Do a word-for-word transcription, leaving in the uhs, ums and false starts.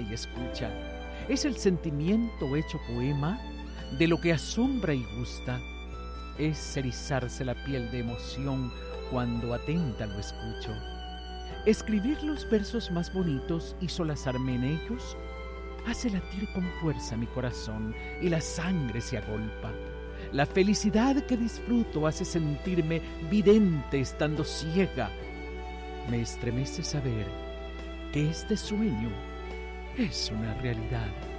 y escucha. Es el sentimiento hecho poema de lo que asombra y gusta. Es erizarse la piel de emoción cuando atenta lo escucho. Escribir los versos más bonitos y solazarme en ellos hace latir con fuerza mi corazón y la sangre se agolpa. La felicidad que disfruto hace sentirme vidente estando ciega. Me estremece saber que este sueño es una realidad.